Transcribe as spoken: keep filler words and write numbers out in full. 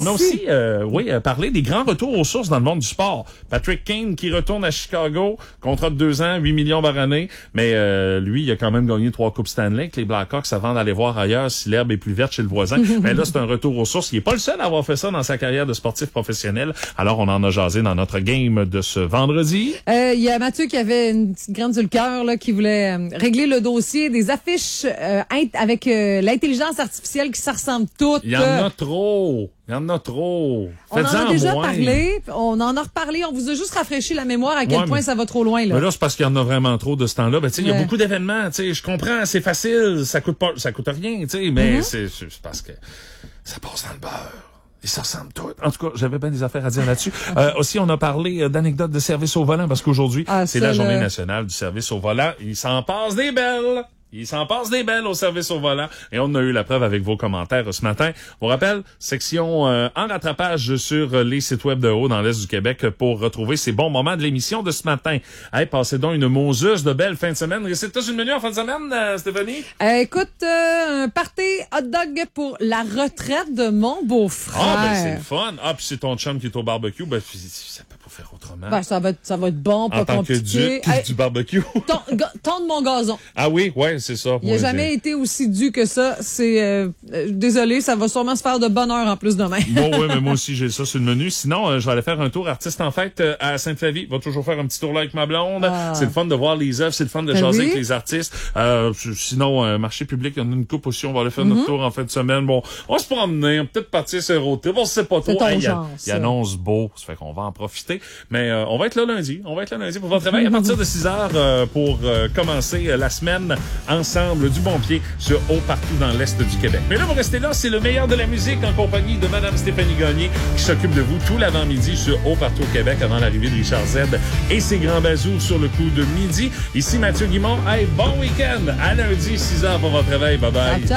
a aussi, euh, oui, euh, parlé des grands retours aux sources dans le monde du sport. Patrick Kane qui retourne à Chicago, contrat de deux ans, huit millions par année, mais euh, lui, il a quand même gagné trois coupes Stanley, que les Blackhawks avant d'aller voir ailleurs si l'herbe est plus verte chez le voisin. Mais là, c'est un retour aux sources. Il est pas le seul à avoir fait ça dans sa carrière de sportif professionnel. Alors, on en a jasé dans notre game de ce vendredi. Euh, il y a Mathieu qui avait une petite graine sur le cœur, là, qui voulait euh, régler le dossier des affiches euh, avec euh, l'intelligence artificielle qui se ressemblent toutes. Il y en a trop. Il y en a trop. On en Faites-en a déjà moins. parlé. On en a reparlé. On vous a juste rafraîchi la mémoire à quel Ouais, point mais, ça va trop loin, là. Mais là, c'est parce qu'il y en a vraiment trop de ce temps-là. Ben, tu sais, il ouais. y a beaucoup d'événements. Tu sais, je comprends, c'est facile, ça coûte pas, ça coûte rien, tu sais, mais mm-hmm. c'est, c'est parce que ça passe dans le beurre. Ils se ressemblent tous. En tout cas, j'avais bien des affaires à dire là-dessus. Euh, aussi, on a parlé d'anecdotes de service au volant parce qu'aujourd'hui, ah, c'est la journée là. nationale du service au volant. Il s'en passe des belles. Il s'en passe des belles au service au volant. Et on a eu la preuve avec vos commentaires ce matin. On rappelle, section euh, en rattrapage sur les sites web de haut dans l'Est du Québec pour retrouver ces bons moments de l'émission de ce matin. Hey, passez donc une moseuse de belle fin de semaine. C'est tous une menu en fin de semaine, euh, Stéphanie? Euh, écoute, euh, un party hot dog pour la retraite de mon beau-frère. Ah, ben c'est le fun. Ah, puis c'est ton chum qui est au barbecue. Ben, ça peut pas faire autrement. Ben, ça va être, ça va être bon, pas en tant compliqué. que du, hey, du barbecue. Tondre mon gazon. Ah oui, ouais, c'est ça. Il n'a jamais été aussi dû que ça. C'est euh, euh, désolé, ça va sûrement se faire de bonne heure en plus demain. Bon, oui, mais moi aussi, j'ai ça sur le menu. Sinon, euh, je vais aller faire un tour artiste en fête euh, à Sainte-Flavie. Va toujours faire un petit tour là avec ma blonde. Ah. C'est le fun de voir les œuvres, c'est le fun de ben jaser oui. avec les artistes. Euh, sinon, euh, marché public, il y en a une coupe aussi. On va aller faire mm-hmm. notre tour en fin de semaine. Bon, on va se promener, on va peut-être partir sur un road trip. On sait pas trop. Hey, il annonce beau, ça fait qu'on va en profiter. Mais euh, on va être là lundi. On va être là lundi pour votre travail à partir de six heures euh, pour euh, commencer euh, la semaine ensemble du bon pied sur Haut partout dans l'Est du Québec. Mais là, vous restez là, c'est le meilleur de la musique en compagnie de Madame Stéphanie Gagné qui s'occupe de vous tout l'avant-midi sur Haut partout au Québec avant l'arrivée de Richard Z et ses grands bazous sur le coup de midi. Ici Mathieu Guimond. Hey, bon week-end! À lundi, six heures pour votre réveil. Bye bye!